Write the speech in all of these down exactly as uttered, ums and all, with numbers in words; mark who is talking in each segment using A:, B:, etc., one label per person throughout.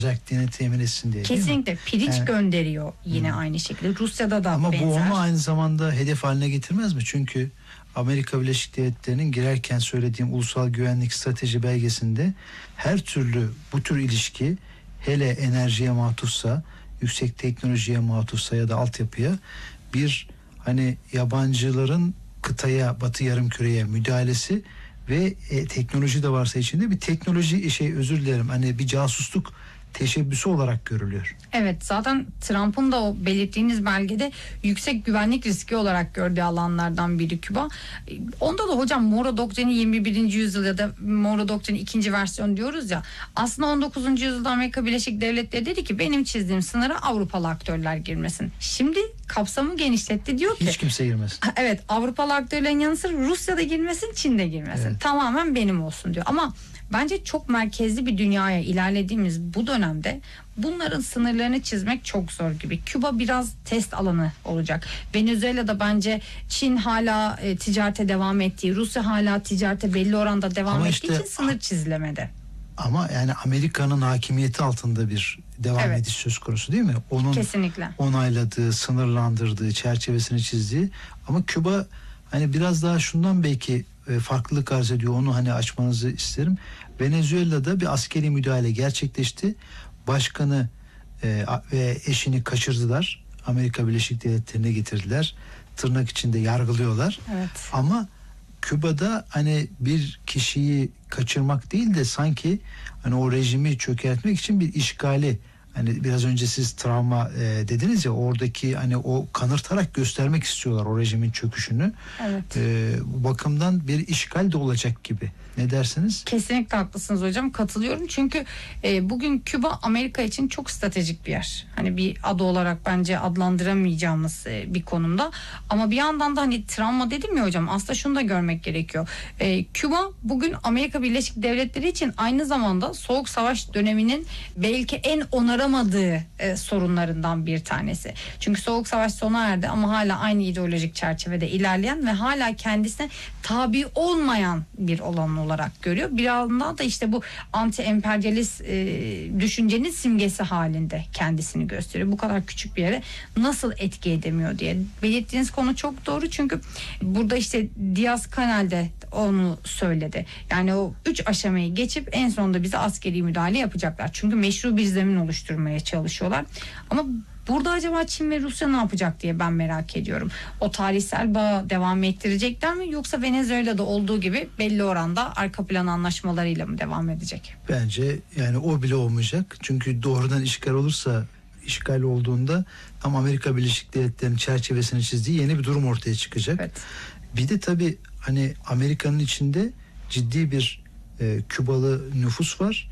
A: özelliğini temin etsin diye.
B: Kesinlikle pirinç
A: yani,
B: gönderiyor yine hmm. aynı şekilde. Rusya'da da
A: ama
B: benzer.
A: bu onu aynı zamanda hedef haline getirmez mi? Çünkü Amerika Birleşik Devletleri'nin girerken söylediğim ulusal güvenlik strateji belgesinde her türlü bu tür ilişki, hele enerjiye matufsa, yüksek teknolojiye matufsa ya da altyapıya, bir hani yabancıların kıtaya, Batı Yarımküre'ye müdahalesi ve e, teknoloji de varsa içinde bir teknoloji şey özür dilerim hani bir casusluk teşebbüsü olarak görülüyor.
B: Evet, zaten Trump'ın da o belirttiğiniz belgede yüksek güvenlik riski olarak gördüğü alanlardan biri Küba. Onda da hocam Monroe Doktrini yirmi birinci yüzyıl ya da Monroe Doktrini ikinci versiyon diyoruz ya. Aslında on dokuzuncu yüzyılda Amerika Birleşik Devletleri dedi ki benim çizdiğim sınıra Avrupalı aktörler girmesin. Şimdi kapsamı genişletti, diyor ki
A: hiç kimse girmesin.
B: Evet, Avrupalı aktörlerin yanı sıra Rusya da girmesin, Çin de girmesin. Evet. Tamamen benim olsun diyor. Ama bence çok merkezli bir dünyaya ilerlediğimiz bu dönemde bunların sınırlarını çizmek çok zor gibi. Küba biraz test alanı olacak. Venezuela'da bence Çin hala e, ticarete devam ettiği, Rusya hala ticarete belli oranda devam ama ettiği işte, için sınır çizilemedi.
A: Ama yani Amerika'nın hakimiyeti altında bir devam evet. ediş söz konusu değil mi? Onun
B: kesinlikle
A: onayladığı, sınırlandırdığı, çerçevesini çizdiği. Ama Küba hani biraz daha şundan belki e, farklılık arz ediyor. Onu hani açmanızı isterim. Venezuela'da bir askeri müdahale gerçekleşti. Başkanı e, ve eşini kaçırdılar. Amerika Birleşik Devletleri'ne getirdiler. Tırnak içinde yargılıyorlar.
B: Evet.
A: Ama Küba'da hani bir kişiyi kaçırmak değil de sanki hani o rejimi çökertmek için bir işgali, hani biraz önce siz travma e, dediniz ya, oradaki hani o kanırtarak göstermek istiyorlar o rejimin çöküşünü.
B: Evet.
A: E, bu bakımdan bir işgal de olacak gibi. Ne dersiniz?
B: Kesinlikle haklısınız hocam, katılıyorum. Çünkü e, bugün Küba Amerika için çok stratejik bir yer. Hani bir adı olarak bence adlandıramayacağımız e, bir konumda. Ama bir yandan da hani travma dedim ya hocam, aslında şunu da görmek gerekiyor. E, Küba bugün Amerika Birleşik Devletleri için aynı zamanda Soğuk Savaş döneminin belki en onaramadığı e, sorunlarından bir tanesi. Çünkü Soğuk Savaş sona erdi ama hala aynı ideolojik çerçevede ilerleyen ve hala kendisine tabi olmayan bir olan olarak görüyor. Bir yandan da işte bu anti-emperyalist e, düşüncenin simgesi halinde kendisini gösteriyor. Bu kadar küçük bir yere nasıl etki edemiyor diye. Belirttiğiniz konu çok doğru, çünkü burada işte Diaz-Canel de onu söyledi. Yani o üç aşamayı geçip en sonunda bize askeri müdahale yapacaklar. Çünkü meşru bir zemin oluşturmaya çalışıyorlar. Ama burada acaba Çin ve Rusya ne yapacak diye ben merak ediyorum. O tarihsel bağı devam ettirecekler mi, yoksa Venezuela'da olduğu gibi belli oranda arka plan anlaşmalarıyla mı devam edecek?
A: Bence yani o bile olmayacak. Çünkü doğrudan işgal olursa, işgal olduğunda tam Amerika Birleşik Devletleri'nin çerçevesini çizdiği yeni bir durum ortaya çıkacak.
B: Evet.
A: Bir de tabii hani Amerika'nın içinde ciddi bir e, Kübalı nüfus var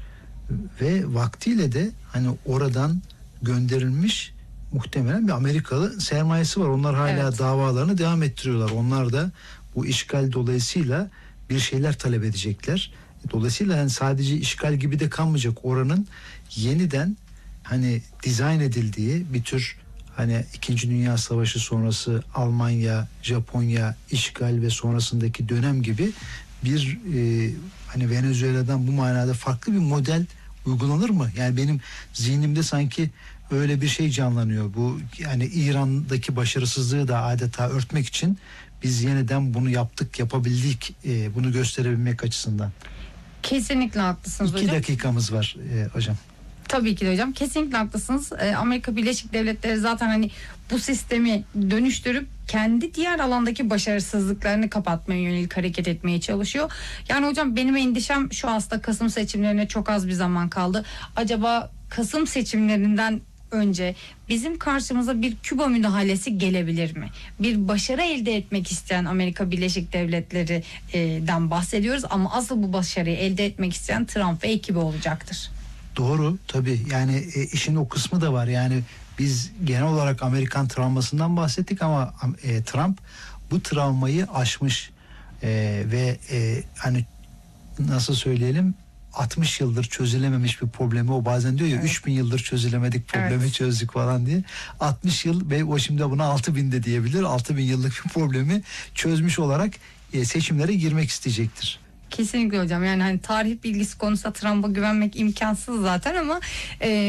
A: ve vaktiyle de hani oradan gönderilmiş muhtemelen bir Amerikalı sermayesi var. Onlar hala evet. davalarını devam ettiriyorlar. Onlar da bu işgal dolayısıyla bir şeyler talep edecekler. Dolayısıyla yani sadece işgal gibi de kalmayacak. Oranın yeniden hani dizayn edildiği bir tür hani İkinci Dünya Savaşı sonrası Almanya, Japonya işgal ve sonrasındaki dönem gibi bir e, hani Venezuela'dan bu manada farklı bir model uygulanır mı? Yani benim zihnimde sanki öyle bir şey canlanıyor. Bu yani İran'daki başarısızlığı da adeta örtmek için biz yeniden bunu yaptık, yapabildik, e, bunu gösterebilmek açısından.
B: Kesinlikle haklısınız
A: İki
B: hocam.
A: İki dakikamız var e, hocam.
B: Tabii ki de hocam. Kesinlikle haklısınız. Ee, Amerika Birleşik Devletleri zaten hani bu sistemi dönüştürüp kendi diğer alandaki başarısızlıklarını kapatmaya yönelik hareket etmeye çalışıyor. Yani hocam benim endişem şu, aslında Kasım seçimlerine çok az bir zaman kaldı. Acaba Kasım seçimlerinden önce bizim karşımıza bir Küba müdahalesi gelebilir mi? Bir başarı elde etmek isteyen Amerika Birleşik Devletleri'den bahsediyoruz ama asıl bu başarıyı elde etmek isteyen Trump ve ekibi olacaktır.
A: Doğru tabii, yani e, işin o kısmı da var. Yani biz genel olarak Amerikan travmasından bahsettik ama e, Trump bu travmayı aşmış e, ve e, hani nasıl söyleyelim, altmış yıldır çözülememiş bir problemi, o bazen diyor ya evet. üç bin yıldır çözülemedik problemi evet. çözdük falan diye. altmış yıl ve o şimdi buna altı bin de diyebilir. altı bin yıllık bir problemi çözmüş olarak e, seçimlere girmek isteyecektir.
B: Kesinlikle hocam, yani hani tarih bilgisi konusunda Trump'a güvenmek imkansız zaten ama e,